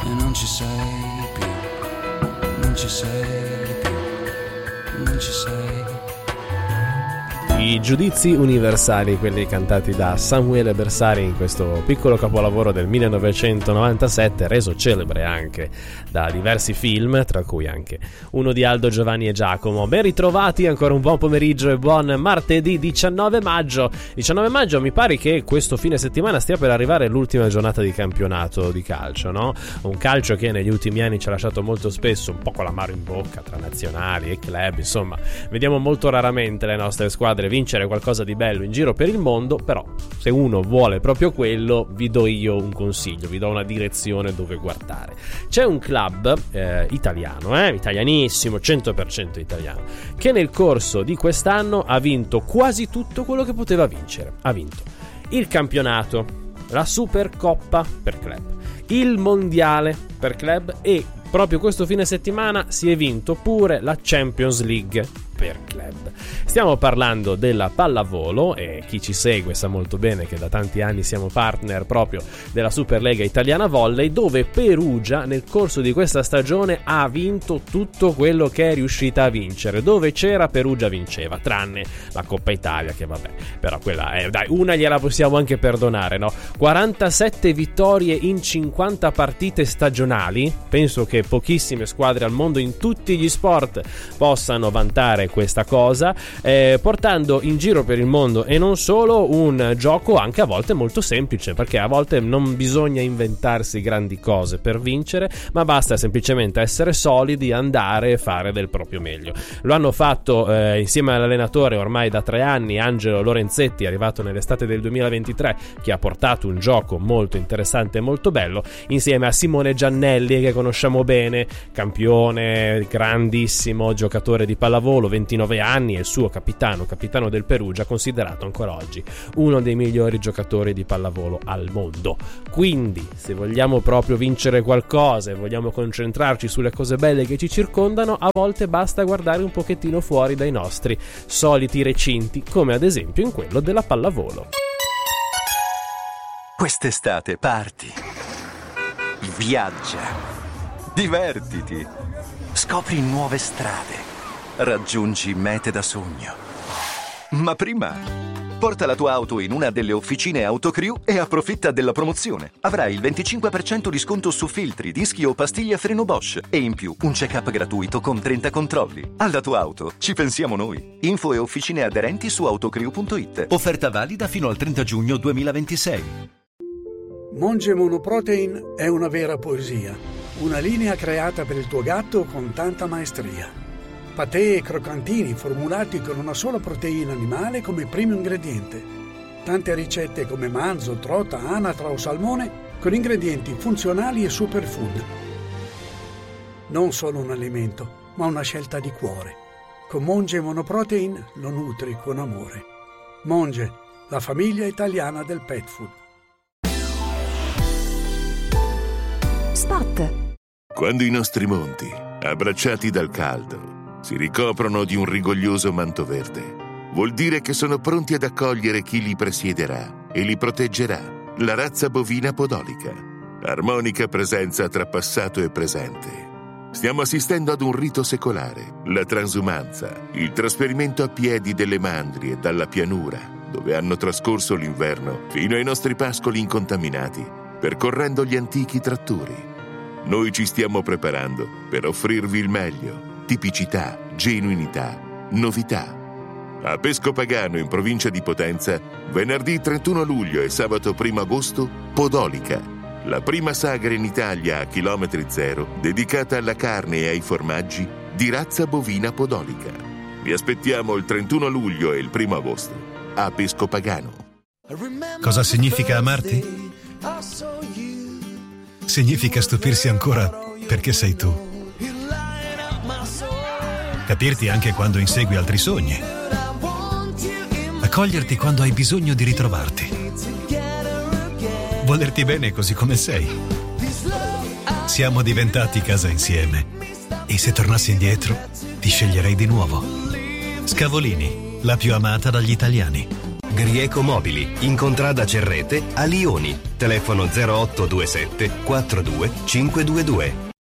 e non ci sei più, non ci sei più, non ci sei. I giudizi universali, quelli cantati da Samuele Bersari in questo piccolo capolavoro del 1997, reso celebre anche da diversi film, tra cui anche uno di Aldo, Giovanni e Giacomo. Ben ritrovati, ancora un buon pomeriggio e buon martedì 19 maggio. 19 maggio, mi pare che questo fine settimana stia per arrivare l'ultima giornata di campionato di calcio, no? Un calcio che negli ultimi anni ci ha lasciato molto spesso un po' con l'amaro in bocca tra nazionali e club, insomma, vediamo molto raramente le nostre squadre vincere qualcosa di bello in giro per il mondo. Però se uno vuole proprio quello, vi do io un consiglio, vi do una direzione dove guardare. C'è un club italiano, italianissimo, 100% italiano, che nel corso di quest'anno ha vinto quasi tutto quello che poteva vincere. Ha vinto il campionato, la Supercoppa per club, il mondiale per club e proprio questo fine settimana si è vinto pure la Champions League per club. Stiamo parlando della pallavolo e chi ci segue sa molto bene che da tanti anni siamo partner proprio della Superlega Italiana Volley, dove Perugia nel corso di questa stagione ha vinto tutto quello che è riuscita a vincere. Dove c'era Perugia vinceva, tranne la Coppa Italia, che vabbè, però quella dai, una gliela possiamo anche perdonare, no? 47 vittorie in 50 partite stagionali. Penso che pochissime squadre al mondo in tutti gli sport possano vantare questa cosa, portando in giro per il mondo e non solo un gioco anche a volte molto semplice, perché a volte non bisogna inventarsi grandi cose per vincere, ma basta semplicemente essere solidi, andare e fare del proprio meglio. Lo hanno fatto insieme all'allenatore ormai da 3 anni, Angelo Lorenzetti, arrivato nell'estate del 2023, che ha portato un gioco molto interessante e molto bello, insieme a Simone Giannelli, che conosciamo bene, campione, grandissimo giocatore di pallavolo, 29 anni, e il suo capitano del Perugia, considerato ancora oggi uno dei migliori giocatori di pallavolo al mondo. Quindi, se vogliamo proprio vincere qualcosa e vogliamo concentrarci sulle cose belle che ci circondano, a volte basta guardare un pochettino fuori dai nostri soliti recinti, come ad esempio in quello della pallavolo. Quest'estate parti, viaggia, divertiti, scopri nuove strade, raggiungi mete da sogno. Ma prima, porta la tua auto in una delle officine Autocrew e approfitta della promozione. Avrai il 25% di sconto su filtri, dischi o pastiglie a freno Bosch e in più un check-up gratuito con 30 controlli. Alla tua auto ci pensiamo noi. Info e officine aderenti su autocrew.it. Offerta valida fino al 30 giugno 2026. Monge Monoprotein è una vera poesia. Una linea creata per il tuo gatto con tanta maestria. Patè e croccantini formulati con una sola proteina animale come primo ingrediente. Tante ricette come manzo, trota, anatra o salmone con ingredienti funzionali e superfood. Non solo un alimento, ma una scelta di cuore. Con Monge Monoprotein lo nutri con amore. Monge, la famiglia italiana del pet food. Spot. Quando i nostri monti, abbracciati dal caldo, si ricoprono di un rigoglioso manto verde, vuol dire che sono pronti ad accogliere chi li presiederà e li proteggerà, la razza bovina podolica. Armonica presenza tra passato e presente. Stiamo assistendo ad un rito secolare, la transumanza, il trasferimento a piedi delle mandrie dalla pianura, dove hanno trascorso l'inverno, fino ai nostri pascoli incontaminati, percorrendo gli antichi trattori. Noi ci stiamo preparando per offrirvi il meglio. Tipicità, genuinità, novità. A Pesco Pagano, in provincia di Potenza, venerdì 31 luglio e sabato 1 agosto, Podolica, la prima sagra in Italia a chilometri zero dedicata alla carne e ai formaggi di razza bovina podolica. Vi aspettiamo il 31 luglio e il 1 agosto a Pesco Pagano. Cosa significa amarti? Significa stupirsi ancora perché sei tu. Capirti anche quando insegui altri sogni. Accoglierti quando hai bisogno di ritrovarti. Volerti bene così come sei. Siamo diventati casa insieme. E se tornassi indietro, ti sceglierei di nuovo. Scavolini, la più amata dagli italiani. Grieco Mobili, in contrada Cerrete a Lioni. Telefono 0827 42 522.